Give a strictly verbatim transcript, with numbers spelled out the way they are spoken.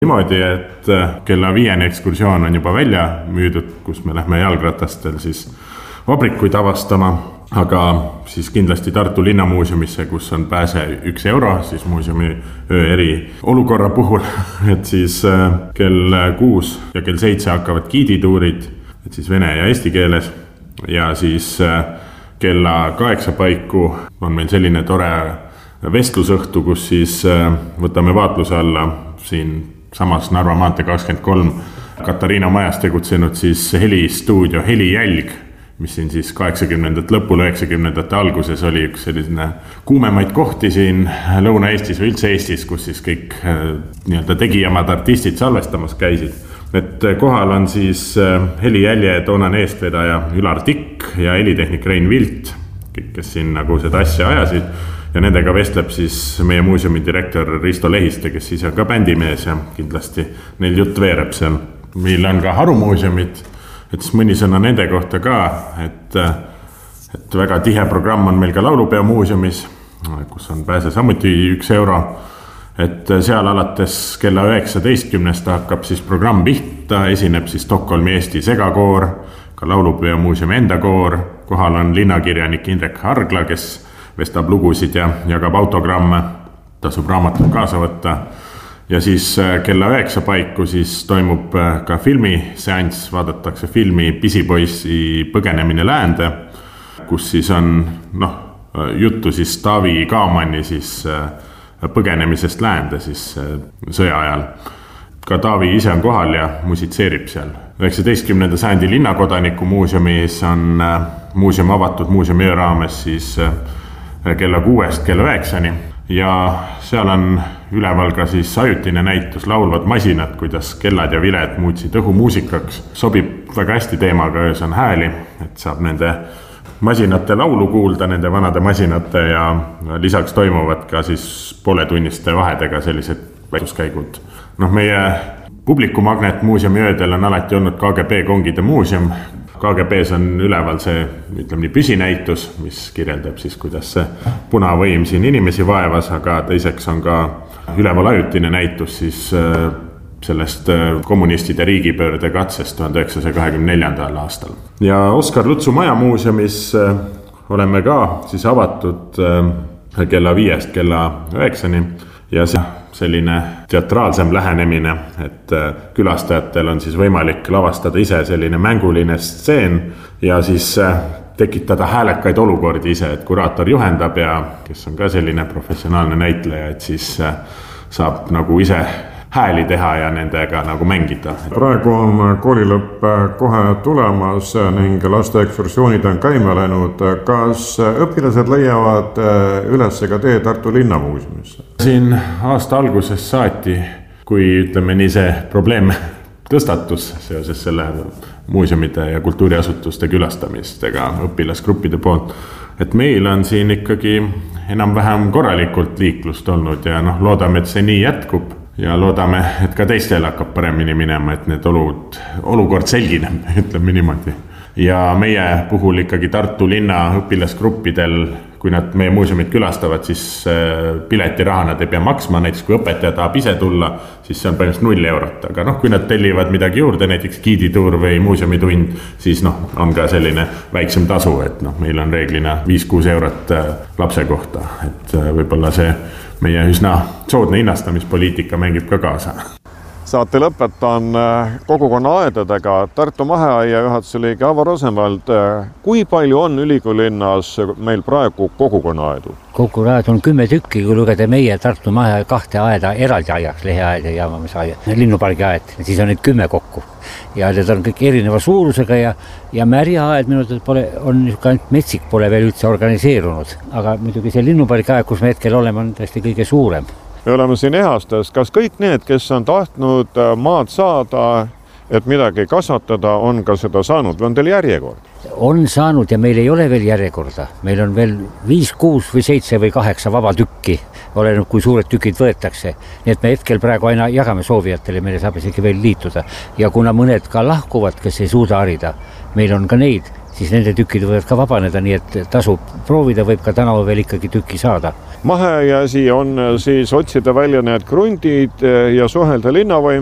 Niimoodi, et kella viieni ekskursioon on juba välja müüdud, kus me lähme jalgratastel siis vabrikuid avastama, aga siis kindlasti Tartu linnamuuseumisse, kus on pääse üks euro, siis muuseumi öö eri olukorra puhul, et siis kell kuus ja kell seitse hakkavad giidituurid, et siis vene ja eesti keeles, ja siis kella kaheksa paiku on meil selline tore vestlusõhtu, kus siis võtame vaatluse alla siin samas Narva maantee kakskümmend kolm Katariina majas tegutsenud siis helistuudio Helijälg, mis siin siis kaheksakümnendate lõpul, üheksakümnendate alguses oli üks selline kuumemaid kohti siin Lõuna-Eestis või üldse Eestis, kus siis kõik nii-öelda tegijamad artistid salvestamas käisid. Et kohal on siis Helijälje toonane eestvedaja Ülar Tikk ja helitehnik Rein Vilt, kõik, kes siin nagu seda asja ajasid. Ja nendega vestleb siis meie muuseumi direktor Risto Lehiste, kes ise on ka bändimees ja kindlasti neil jutt veereb seal. Meil on ka harumuuseumid, et siis mõni sõna nende kohta ka, et, et väga tihe programm on meil ka Laulupeo muuseumis, kus on pääse samuti üks euro. Et seal alates kella üheksateistkümnest hakkab siis programm pihta, esineb siis Stockholmi Eesti segakoor, ka Laulupeo muuseumi enda koor, kohal on linnakirjanik Indrek Hargla, kes vestab lugusid ja jagab autogramme, tasub raamatut kaasa võtta. Ja siis kella üheksa paiku siis toimub ka filmiseanss, vaadatakse filmi Pisipoisi põgenemine läände, kus siis on noh, juttu siis Taavi Kaamanni siis põgenemisest läände siis sõja ajal. Ka Taavi ise on kohal ja musitseerib seal. üheksateistkümnenda sajandi linnakodaniku muuseumis on muuseum avatud muuseumi öö raames siis kella kuuest kella üheksani ja seal on üleval ka siis ajutine näitus Laulvad masinad, kuidas kellad ja viled muutsid õhu muusikaks. Sobib väga hästi teemaga, öös on hääli, et saab nende masinate laulu kuulda, nende vanade masinate ja lisaks toimuvad ka siis pooletunniste vahedega sellised väituskäigud. Noh, meie publikumagnet muuseumi öödel on alati olnud K G B kongide muuseum. K G B's on üleval see, ütleme nii, püsinäitus, mis kirjeldab siis, kuidas see punavõim siin inimesi vaevas, aga teiseks on ka üleval ajutine näitus siis sellest kommunistide riigipöörde katsest tuhande üheksasaja kahekümne neljandal aastal. Ja Oskar Lutsu maja muuseumis oleme ka siis avatud kella viiest kella üheksani ja see selline teatraalsem lähenemine, et külastajatel on siis võimalik lavastada ise selline mänguline stseen ja siis tekitada häälekaid olukordi ise, et kuraator juhendab ja kes on ka selline professionaalne näitleja, et siis saab nagu ise hääli teha ja nendega nagu mängida. Praegu on koolilõpp kohe tulemas ning laste ekskursioonid on käima läinud. Kas õpilased leiavad üles ka tee Tartu linnamuuseumisse? Siin aasta alguses saati, kui ütleme nii see probleem tõstatus seoses selle muuseumide ja kultuuriasutuste külastamistega õpilasgruppide poolt, et meil on siin ikkagi enam-vähem korralikult liiklust olnud ja noh, loodame, et see nii jätkub. Ja loodame, et ka teistel hakkab paremini minema, et need olud, olukord selgineb, ütleme niimoodi. Ja meie puhul ikkagi Tartu linna õpilasgruppidel, kui nad meie muuseumid külastavad, siis piletiraha nad ei pea maksma, näiteks kui õpetaja tahab ise tulla, siis see on põhimõtteliselt null eurot. Aga noh, kui nad tellivad midagi juurde, näiteks giidituur või muuseumitund, siis noh, on ka selline väiksem tasu, et noh, meil on reeglina viis kuus eurot lapse kohta, et võib-olla see meie üsna soodne hinnastamispoliitika mängib ka kaasa. Saate lõpetan kogukonna aedadega. Tartu Maheaia juhatuse liige Avo Rosenvald, kui palju on ülikoolilinnas meil praegu kogukonna aedu? Kogukonna aed on kümme tükki, kui lugeda meie Tartu Maheaia kahte aeda eraldi ajaks, leheaed ja jaamamisaed, linnupargi aed, siis on neid kümme kokku. Ja need on kõik erineva suurusega ja, ja märjaaed minu tõtt pole, on ainult metsik pole veel üldse organiseerunud, aga muidugi see linnupargi aed, kus me hetkel oleme, on tõesti kõige suurem. Me oleme siin ehastes. Kas kõik need, kes on tahtnud maad saada, et midagi kasvatada, on ka seda saanud või on teil järjekord? On saanud ja meil ei ole veel järjekorda. Meil on veel viis, kuus või seitse või kaheksa vaba tükki, oleneb kui suured tükid võetakse. Nii et me hetkel praegu aina jagame soovijatele, meile saab isegi veel liituda. Ja kuna mõned ka lahkuvad, kes ei suuda harida, meil on ka neid, siis nende tükid võivad ka vabaneda, nii et tasub proovida, võib ka tänava veel ikkagi tükki saada. Maheasi on siis otsida välja need krundid ja suhelda linnavõimudega.